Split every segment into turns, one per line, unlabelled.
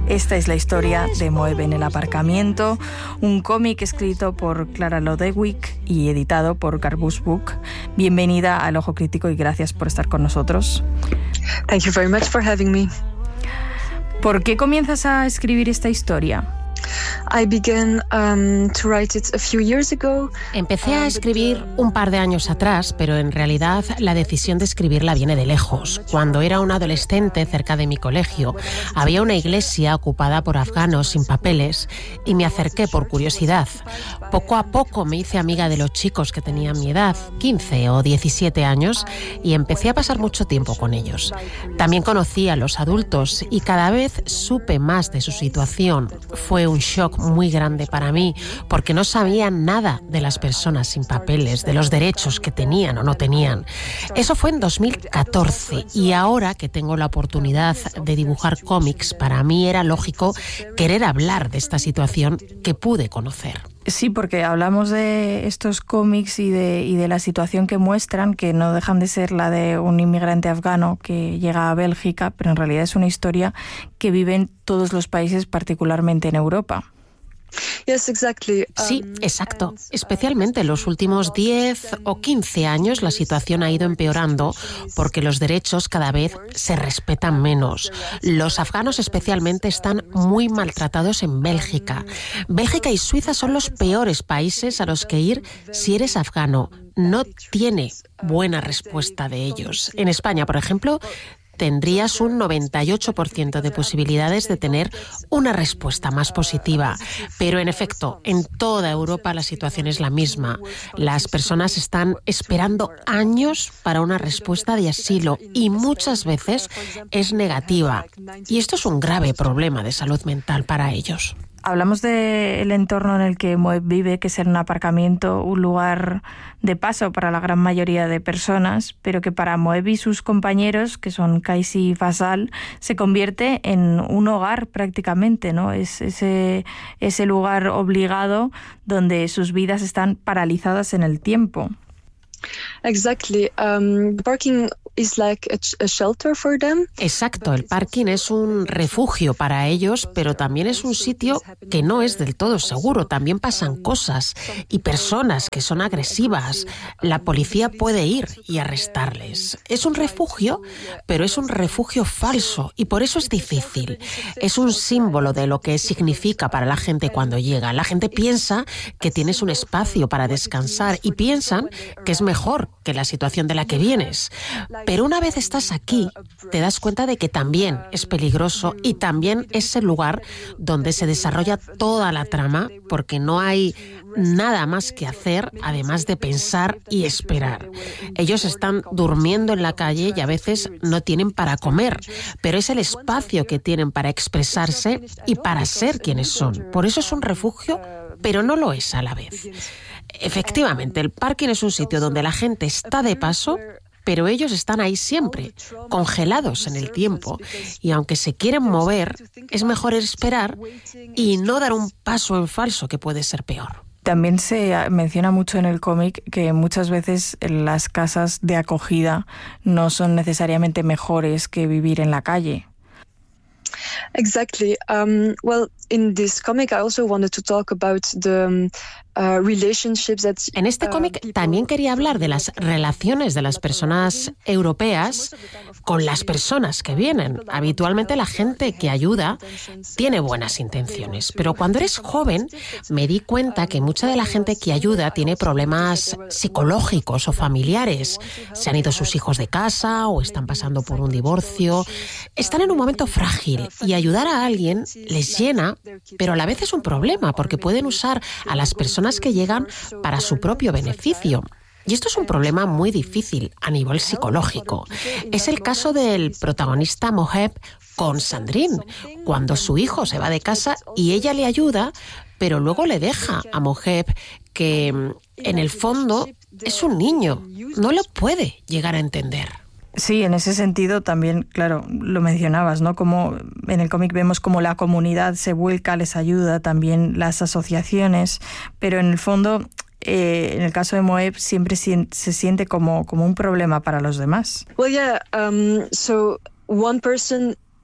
Esta es la historia de Moeb en el aparcamiento, un cómic escrito por Clara Lodewyk y editado por Garbus Book. Bienvenida al Ojo Crítico y gracias por estar con nosotros.
Thank you very much for having me.
¿Por qué comienzas a escribir esta historia?
I began to write it a few years ago.
Empecé a escribir un par de años atrás, pero en realidad la decisión de escribirla viene de lejos. Cuando era un adolescente, cerca de mi colegio, había una iglesia ocupada por afganos sin papeles y me acerqué por curiosidad. Poco a poco me hice amiga de los chicos que tenían mi edad, 15 o 17 años, y empecé a pasar mucho tiempo con ellos. También conocí a los adultos y cada vez supe más de su situación. Fue un shock muy grande para mí porque no sabía nada de las personas sin papeles, de los derechos que tenían o no tenían. Eso fue en 2014 y ahora que tengo la oportunidad de dibujar cómics, para mí era lógico querer hablar de esta situación que pude conocer.
Sí, porque hablamos de estos cómics y de la situación que muestran, que no dejan de ser la de un inmigrante afgano que llega a Bélgica, pero en realidad es una historia que vive en todos los países, particularmente en Europa.
Yes, exactly.
Sí, exacto. Especialmente en los últimos 10 o 15 años la situación ha ido empeorando porque los derechos cada vez se respetan menos. Los afganos especialmente están muy maltratados en Bélgica. Bélgica y Suiza son los peores países a los que ir si eres afgano. No tiene buena respuesta de ellos. En España, por ejemplo, tendrías un 98% de posibilidades de tener una respuesta más positiva. Pero en efecto, en toda Europa la situación es la misma. Las personas están esperando años para una respuesta de asilo y muchas veces es negativa. Y esto es un grave problema de salud mental para ellos.
Hablamos del entorno en el que Moeb vive, que es en un aparcamiento, un lugar de paso para la gran mayoría de personas, pero que para Moeb y sus compañeros, que son Kaisi y Fasal, se convierte en un hogar prácticamente, ¿no? Es ese lugar obligado donde sus vidas están paralizadas en el tiempo.
Exactly. The parking is like a shelter for them.
Exacto, el parking es un refugio para ellos, pero también es un sitio que no es del todo seguro. También pasan cosas y personas que son agresivas. La policía puede ir y arrestarles. Es un refugio, pero es un refugio falso y por eso es difícil. Es un símbolo de lo que significa para la gente cuando llega. La gente piensa que tienes un espacio para descansar y piensan que es mejor que la situación de la que vienes. Pero una vez estás aquí, te das cuenta de que también es peligroso y también es el lugar donde se desarrolla toda la trama, porque no hay nada más que hacer además de pensar y esperar. Ellos están durmiendo en la calle y a veces no tienen para comer, pero es el espacio que tienen para expresarse y para ser quienes son. Por eso es un refugio, pero no lo es a la vez. Efectivamente, el parking es un sitio donde la gente está de paso, pero ellos están ahí siempre, congelados en el tiempo, y aunque se quieren mover, es mejor esperar y no dar un paso en falso que puede ser peor.
También se menciona mucho en el cómic que muchas veces las casas de acogida no son necesariamente mejores que vivir en la calle.
Exactly. Well, in this comic, I also wanted to talk about the relationships that.
En este cómic también quería hablar de las relaciones de las personas europeas con las personas que vienen. Habitualmente la gente que ayuda tiene buenas intenciones, pero cuando eres joven me di cuenta que mucha de la gente que ayuda tiene problemas psicológicos o familiares. Se han ido sus hijos de casa o están pasando por un divorcio. Están en un momento frágil y ayudar a alguien les llena, pero a la vez es un problema porque pueden usar a las personas que llegan para su propio beneficio. Y esto es un problema muy difícil a nivel psicológico. Es el caso del protagonista Moeb con Sandrine, cuando su hijo se va de casa y ella le ayuda, pero luego le deja a Moeb, que en el fondo es un niño, no lo puede llegar a entender.
Sí, en ese sentido también, claro, lo mencionabas, ¿no? Como en el cómic vemos como la comunidad se vuelca, les ayuda, también las asociaciones, pero en el fondo, en el caso de Moeb, siempre se siente como un problema para los demás.
Well, yeah, so one person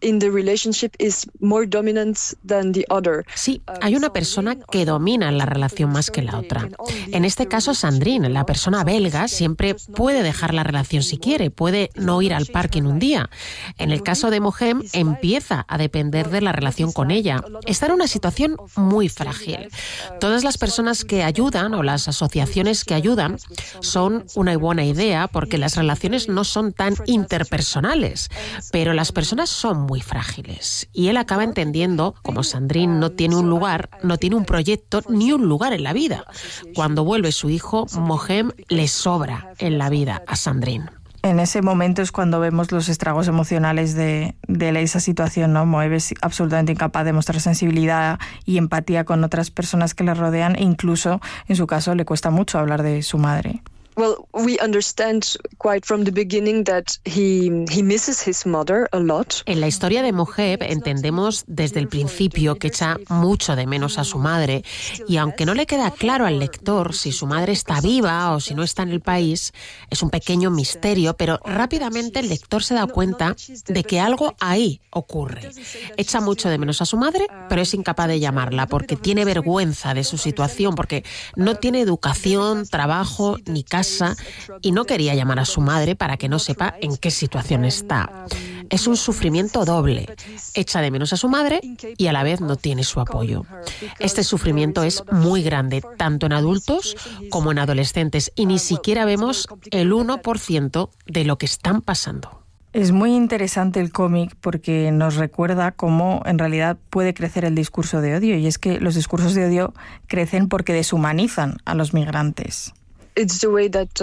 in the relationship is more dominant than the other.
Sí, hay una persona que domina la relación más que la otra. En este caso, Sandrine, la persona belga, siempre puede dejar la relación si quiere, puede no ir al parque en un día. En el caso de Mohem, empieza a depender de la relación con ella. Está en una situación muy frágil. Todas las personas que ayudan o las asociaciones que ayudan son una buena idea porque las relaciones no son tan interpersonales, pero las personas son muy frágiles. Y él acaba entendiendo, como Sandrine no tiene un lugar, no tiene un proyecto ni un lugar en la vida. Cuando vuelve su hijo, Mohem le sobra en la vida a Sandrine.
En ese momento es cuando vemos los estragos emocionales de esa situación, ¿no? Mohem es absolutamente incapaz de mostrar sensibilidad y empatía con otras personas que le rodean e incluso, en su caso, le cuesta mucho hablar de su madre.
Well, we understand quite from the beginning that he misses his mother a lot.
En la historia de Mohem entendemos desde el principio que echa mucho de menos a su madre y aunque no le queda claro al lector si su madre está viva o si no está en el país, es un pequeño misterio, pero rápidamente el lector se da cuenta de que algo ahí ocurre. Echa mucho de menos a su madre, pero es incapaz de llamarla porque tiene vergüenza de su situación, porque no tiene educación, trabajo ni casa y no quería llamar a su madre para que no sepa en qué situación está. Es un sufrimiento doble. Echa de menos a su madre y a la vez no tiene su apoyo. Este sufrimiento es muy grande, tanto en adultos como en adolescentes, y ni siquiera vemos el 1% de lo que están pasando.
Es muy interesante el cómic porque nos recuerda cómo en realidad puede crecer el discurso de odio, y es que los discursos de odio crecen porque deshumanizan a los migrantes.
It's the way that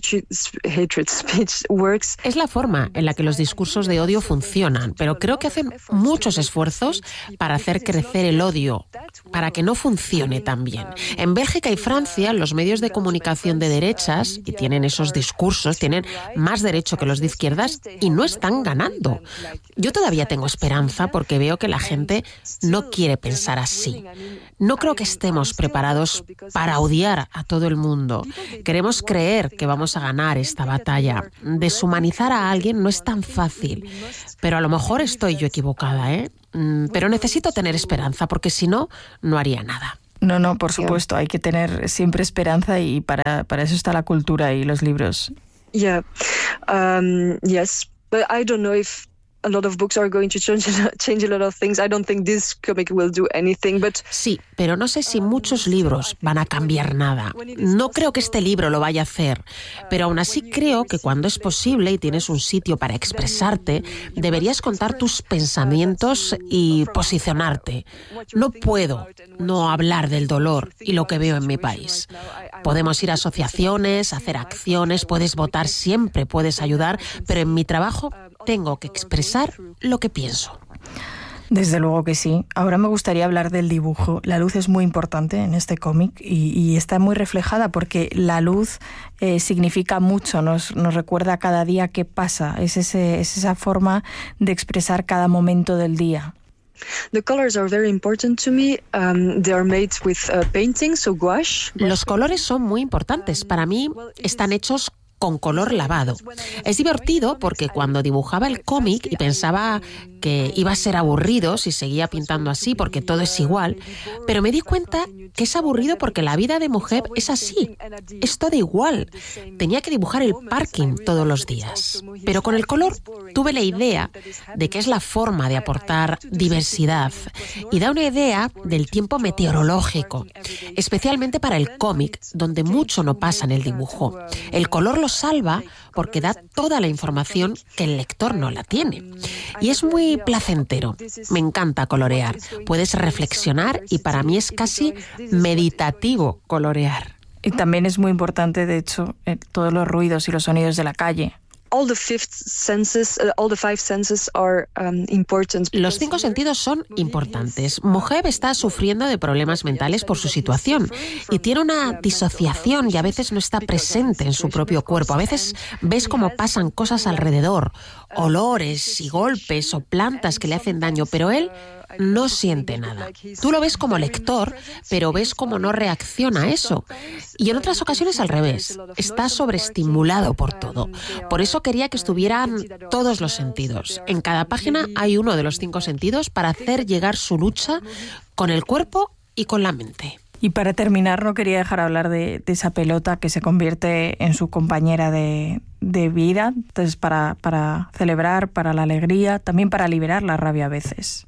hatred speech works.
Es la forma en la que los discursos de odio funcionan, pero creo que hacen muchos esfuerzos para hacer crecer el odio, para que no funcione tan bien. En Bélgica y Francia, los medios de comunicación de derechas, y tienen esos discursos, tienen más derecho que los de izquierdas y no están ganando. Yo todavía tengo esperanza porque veo que la gente no quiere pensar así. No creo que estemos preparados para odiar a todo el mundo. Queremos creer que vamos a ganar esta batalla. Deshumanizar a alguien no es tan fácil, pero a lo mejor estoy yo equivocada, ¿eh? Pero necesito tener esperanza porque si no, no haría nada.
No, por supuesto, hay que tener siempre esperanza y para eso está la cultura y los libros.
Yes, but I don't know if a lot of books are going to change a lot of things. I don't think this comic will do anything, but...
Sí, pero no sé si muchos libros van a cambiar nada. No creo que este libro lo vaya a hacer, pero aún así creo que cuando es posible y tienes un sitio para expresarte, deberías contar tus pensamientos y posicionarte. No puedo no hablar del dolor y lo que veo en mi país. Podemos ir a asociaciones, hacer acciones, puedes votar siempre, puedes ayudar, pero en mi trabajo tengo que expresar lo que pienso.
Desde luego que sí. Ahora me gustaría hablar del dibujo. La luz es muy importante en este cómic y está muy reflejada porque la luz significa mucho, nos recuerda cada día qué pasa. Es esa forma de expresar cada momento del día.
The colors are very important to me. They are made with painting, so gouache.
Los colores son muy importantes. Para mí están hechos con color lavado. Es divertido porque cuando dibujaba el cómic y pensaba que iba a ser aburrido si seguía pintando así porque todo es igual, pero me di cuenta que es aburrido porque la vida de Mohem es así, es todo igual. Tenía que dibujar el parking todos los días, pero con el color tuve la idea de que es la forma de aportar diversidad y da una idea del tiempo meteorológico, especialmente para el cómic, donde mucho no pasa en el dibujo. El color lo salva porque da toda la información que el lector no la tiene. Y es muy placentero. Me encanta colorear. Puedes reflexionar y para mí es casi meditativo colorear.
Y también es muy importante, de hecho, todos los ruidos y los sonidos de la calle.
All the five senses are important.
Los 5 sentidos son importantes. Mohem está sufriendo de problemas mentales por su situación y tiene una disociación y a veces no está presente en su propio cuerpo. A veces ves cómo pasan cosas alrededor, olores y golpes o plantas que le hacen daño, pero él no siente nada. Tú lo ves como lector, pero ves cómo no reacciona a eso. Y en otras ocasiones al revés. Está sobreestimulado por todo. Por eso quería que estuvieran todos los sentidos. En cada página hay uno de los 5 sentidos para hacer llegar su lucha con el cuerpo y con la mente.
Y para terminar, no quería dejar de hablar de esa pelota que se convierte en su compañera de vida. Entonces, para celebrar, para la alegría, también para liberar la rabia a veces.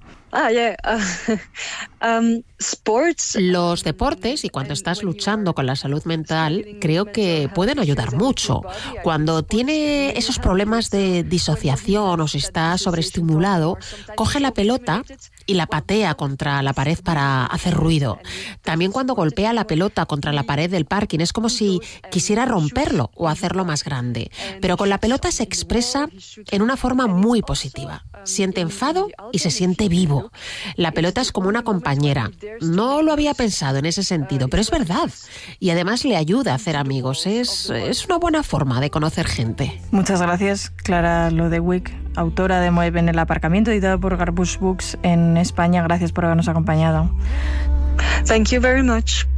Sports.
Los deportes, y cuando estás luchando con la salud mental, creo que pueden ayudar mucho. Cuando tiene esos problemas de disociación o si está sobreestimulado, coge la pelota y la patea contra la pared para hacer ruido. También cuando golpea la pelota contra la pared del parking, es como si quisiera romperlo o hacerlo más grande. Pero con la pelota se expresa en una forma muy positiva. Siente enfado y se siente vivo. La pelota es como una compañera. No lo había pensado en ese sentido, pero es verdad. Y además le ayuda a hacer amigos. Es una buena forma de conocer gente.
Muchas gracias, Clara Lodewijk, autora de Moeb en el aparcamiento, editado por Garbush Books en España. Gracias por habernos acompañado.
Thank you very much.